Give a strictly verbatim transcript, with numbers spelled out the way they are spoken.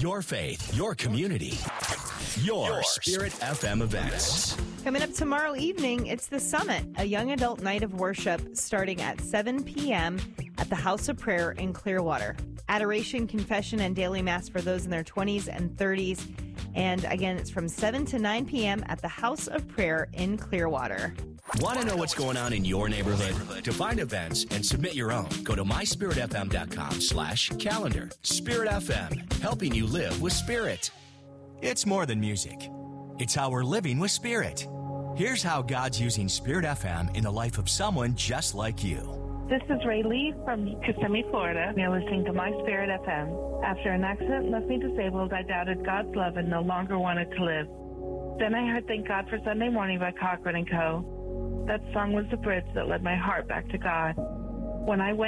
your faith, your community, your, your Spirit F M events. Coming up tomorrow evening, it's the Summit, a young adult night of worship starting at seven p.m. at the House of Prayer in Clearwater. Adoration, confession, and daily mass for those in their twenties and thirties. And again, it's from seven to nine p.m. at the House of Prayer in Clearwater. Want to know what's going on in your neighborhood? To find events and submit your own, go to myspiritfm.com slash calendar. Spirit F M, helping you live with Spirit. It's more than music. It's how we're living with Spirit. Here's how God's using Spirit F M in the life of someone just like you. This is Ray Lee from Kissimmee, Florida. You're listening to My Spirit F M. After an accident left me disabled, I doubted God's love and no longer wanted to live. Then I heard Thank God for Sunday Morning by Cochran and Co. That song was the bridge that led my heart back to God. When I went